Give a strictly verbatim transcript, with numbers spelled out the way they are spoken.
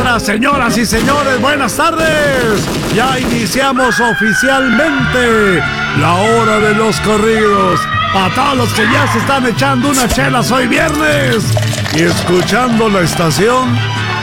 Buenas, señoras y señores, buenas tardes. Ya iniciamos oficialmente la hora de los corridos. A todos los que ya se están echando unas chelas hoy viernes y escuchando la estación